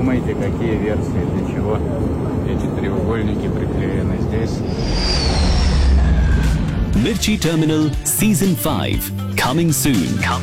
думаете, какие версии, для чего эти треугольники приклеены здесь? Mirchi Terminal Season 5 coming soon.